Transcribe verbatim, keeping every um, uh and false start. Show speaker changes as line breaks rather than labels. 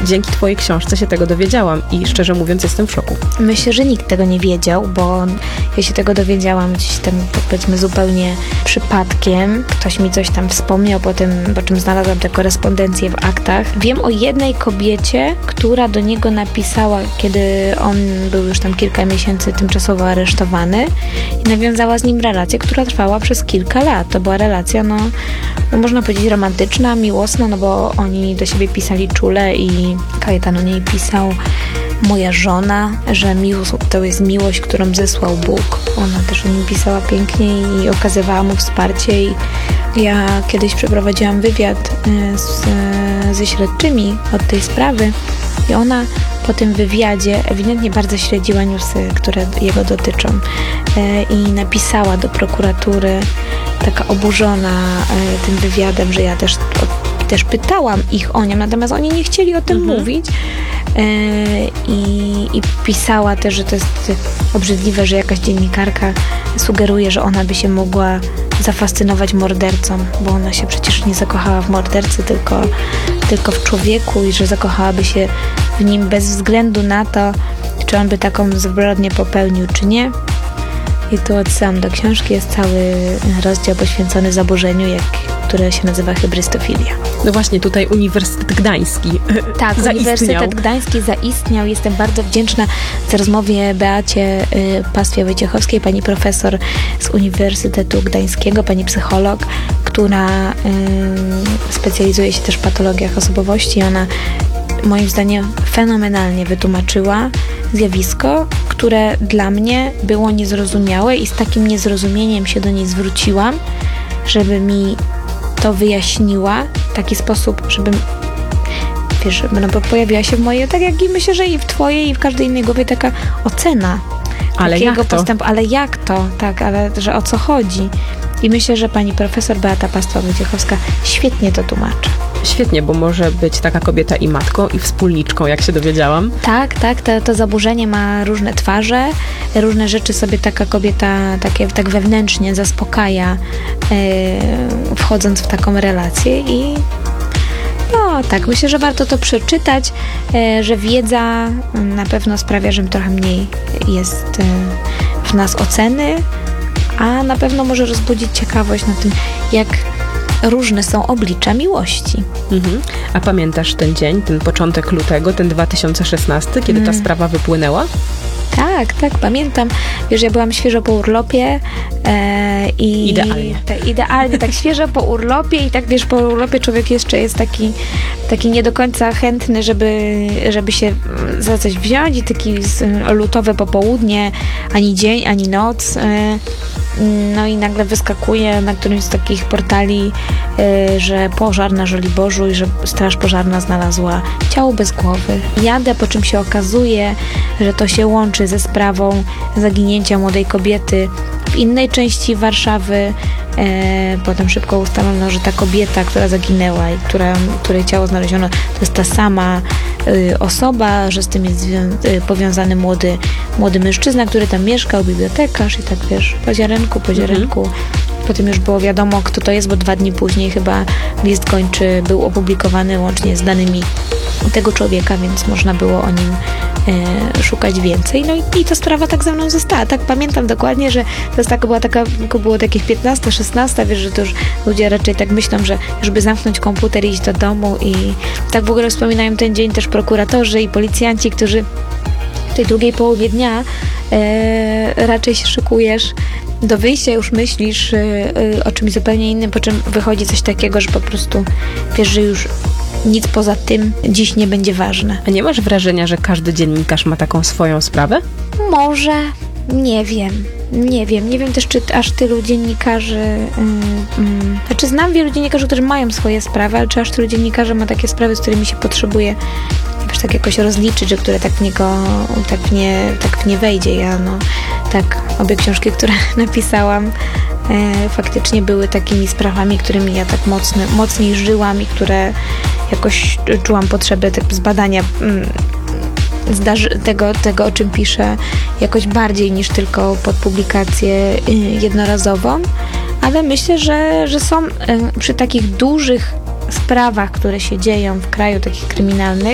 dzięki twojej książce się tego dowiedziałam i szczerze mówiąc jestem w szoku.
Myślę, że nikt tego nie wiedział, bo ja się tego dowiedziałam gdzieś tam, tak powiedzmy, zupełnie przypadkiem. Ktoś mi coś tam wspomniał, potem, po czym znalazłam tę korespondencję w aktach. Wiem o jednej kobiecie, która do niego napisała, kiedy on był już tam kilka miesięcy tymczasowo aresztowany i nawiązała z nim relację, która trwała przez kilka lat. To była relacja, no, no można powiedzieć romantyczna, miłosna, no bo oni do siebie pisali czule i Kajetan o niej pisał: moja żona, że miłość to jest miłość, którą zesłał Bóg. Ona też o nim pisała pięknie i okazywała mu wsparcie. I ja kiedyś przeprowadziłam wywiad z, ze śledczymi od tej sprawy i ona po tym wywiadzie ewidentnie bardzo śledziła newsy, które jego dotyczą, i napisała do prokuratury, taka oburzona tym wywiadem, że ja też, też pytałam ich o nią, natomiast oni nie chcieli o tym mhm. mówić. I, I pisała też, że to jest obrzydliwe, że jakaś dziennikarka sugeruje, że ona by się mogła zafascynować mordercą, bo ona się przecież nie zakochała w mordercy, tylko, tylko w człowieku i że zakochałaby się w nim bez względu na to, czy on by taką zbrodnię popełnił, czy nie. I tu odsyłam do książki, jest cały rozdział poświęcony zaburzeniu, jak, które się nazywa hybrystofilia.
No właśnie, tutaj Uniwersytet Gdański
Tak,
zaistniał.
Uniwersytet Gdański zaistniał. Jestem bardzo wdzięczna za rozmowie Beacie y, Pastwie-Wojciechowskiej, pani profesor z Uniwersytetu Gdańskiego, pani psycholog, która y, specjalizuje się też w patologiach osobowości. Ona moim zdaniem fenomenalnie wytłumaczyła zjawisko, które dla mnie było niezrozumiałe i z takim niezrozumieniem się do niej zwróciłam, żeby mi to wyjaśniła w taki sposób, żeby wiesz, no bo pojawiła się w mojej, tak jak i myślę, że i w twojej, i w każdej innej głowie taka ocena
ale
takiego
jak to?
postępu, ale jak to, tak, ale że o co chodzi. I myślę, że pani profesor Beata Pastwa-Wojciechowska świetnie to tłumaczy.
Świetnie, bo może być taka kobieta i matką, i wspólniczką, jak się dowiedziałam.
Tak, tak, to, to zaburzenie ma różne twarze, różne rzeczy sobie taka kobieta takie, tak wewnętrznie zaspokaja, yy, wchodząc w taką relację i no tak, myślę, że warto to przeczytać, yy, że wiedza na pewno sprawia, że trochę mniej jest yy, w nas oceny, a na pewno może rozbudzić ciekawość na tym, jak różne są oblicza miłości.
Mhm. A pamiętasz ten dzień, ten początek lutego, ten dwa tysiące szesnasty, kiedy ta mm. sprawa wypłynęła?
Tak, tak, pamiętam. Wiesz, ja byłam świeżo po urlopie e, i...
Idealnie.
Te, idealnie, tak świeżo po urlopie i tak, wiesz, po urlopie człowiek jeszcze jest taki, taki nie do końca chętny, żeby, żeby się za coś wziąć i taki z, lutowe popołudnie, ani dzień, ani noc. E, no i nagle wyskakuje na którymś z takich portali, e, że pożar na Żoliborzu i że straż pożarna znalazła ciało bez głowy. Jadę, po czym się okazuje, że to się łączy ze sprawą zaginięcia młodej kobiety w innej części Warszawy. E, potem szybko ustalono, że ta kobieta, która zaginęła i która, której ciało znaleziono, to jest ta sama y, osoba, że z tym jest zwią- y, powiązany młody, młody mężczyzna, który tam mieszkał, bibliotekarz i tak, wiesz, po ziarenku, po ziarenku. Mhm. Potem już było wiadomo, kto to jest, bo dwa dni później chyba list gończy był opublikowany łącznie z danymi tego człowieka, więc można było o nim e, szukać więcej. No i, i ta sprawa tak ze mną została. Tak pamiętam dokładnie, że to jest taka, była taka, było takich piętnaście szesnaście, wiesz, że to już ludzie raczej tak myślą, że żeby zamknąć komputer i iść do domu i tak w ogóle wspominają ten dzień też prokuratorzy i policjanci, którzy w tej drugiej połowie dnia e, raczej się szykujesz do wyjścia, już myślisz y, y, o czymś zupełnie innym, po czym wychodzi coś takiego, że po prostu wiesz, że już nic poza tym dziś nie będzie ważne.
A nie masz wrażenia, że każdy dziennikarz ma taką swoją sprawę?
Może, nie wiem. Nie wiem, nie wiem też, czy aż tylu dziennikarzy, yy, yy. znaczy znam wielu dziennikarzy, którzy mają swoje sprawy, ale czy aż tylu dziennikarzy ma takie sprawy, z którymi się potrzebuje, wiesz, tak jakoś rozliczyć, że które tak w niego, tak w nie, tak w nie wejdzie. Ja, no, tak, obie książki, które napisałam, yy, faktycznie były takimi sprawami, którymi ja tak mocno, mocniej żyłam i które jakoś czułam potrzebę tak zbadania yy, Zdarzy, tego, tego, o czym piszę, jakoś bardziej niż tylko pod publikację jednorazową, ale myślę, że, że są przy takich dużych sprawach, które się dzieją w kraju, takich kryminalnych,